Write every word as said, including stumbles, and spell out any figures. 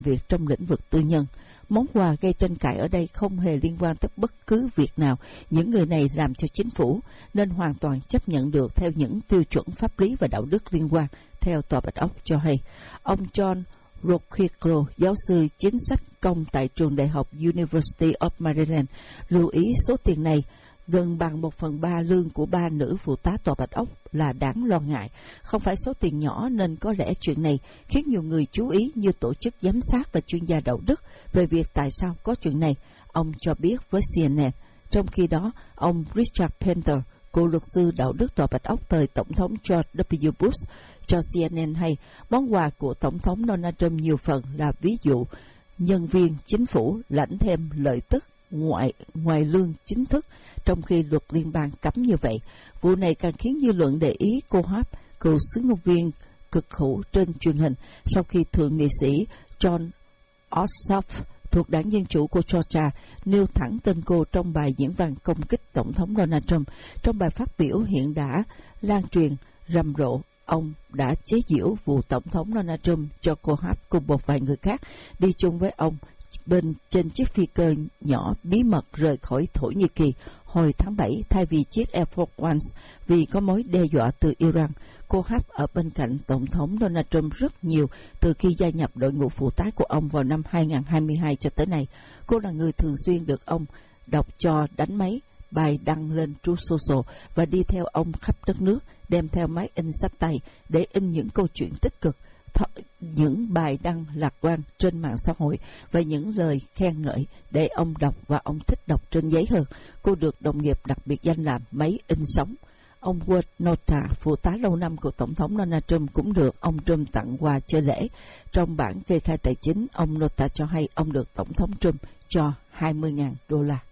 việc trong lĩnh vực tư nhân. Món quà gây tranh cãi ở đây không hề liên quan tới bất cứ việc nào những người này làm cho chính phủ, nên hoàn toàn chấp nhận được theo những tiêu chuẩn pháp lý và đạo đức liên quan, theo Tòa Bạch Ốc cho hay. Ông John Rocchiclo, giáo sư chính sách công tại trường đại học University of Maryland, lưu ý số tiền này gần bằng một phần ba lương của ba nữ phụ tá Tòa Bạch Ốc là đáng lo ngại. Không phải số tiền nhỏ, nên có lẽ chuyện này khiến nhiều người chú ý như tổ chức giám sát và chuyên gia đạo đức về việc tại sao có chuyện này, ông cho biết với C N N. Trong khi đó, ông Richard Painter, cựu luật sư đạo đức Tòa Bạch Ốc thời Tổng thống George W. Bush, cho C N N hay món quà của Tổng thống Donald Trump nhiều phần là ví dụ nhân viên chính phủ lãnh thêm lợi tức ngoại ngoài lương chính thức, trong khi luật liên bang cấm như vậy. Vụ này càng khiến dư luận để ý cô Hap, cựu xướng ngôn viên cực hữu trên truyền hình, sau khi thượng nghị sĩ John Ossoff thuộc đảng Dân Chủ của Georgia nêu thẳng tên cô trong bài diễn văn công kích Tổng thống Donald Trump. Trong bài phát biểu hiện đã lan truyền rầm rộ, ông đã chế giễu vụ Tổng thống Donald Trump cho cô Hap cùng một vài người khác đi chung với ông bên trên chiếc phi cơ nhỏ bí mật rời khỏi Thổ Nhĩ Kỳ hồi tháng bảy thay vì chiếc Air Force One vì có mối đe dọa từ Iran. Cô Hap ở bên cạnh Tổng thống Donald Trump rất nhiều từ khi gia nhập đội ngũ phụ tá của ông vào năm hai nghìn không trăm hai mươi hai cho tới nay. Cô là người thường xuyên được ông đọc cho đánh máy bài đăng lên Truth Social và đi theo ông khắp đất nước, đem theo máy in sách tay để in những câu chuyện tích cực, những bài đăng lạc quan trên mạng xã hội và những lời khen ngợi để ông đọc và ông thích đọc trên giấy hơn. Cô được đồng nghiệp đặc biệt danh làm máy in sống. Ông Ward Nota, phụ tá lâu năm của Tổng thống Donald Trump, cũng được ông Trump tặng quà chơi lễ. Trong bản kê khai tài chính, ông Nota cho hay ông được Tổng thống Trump cho hai mươi nghìn đô la.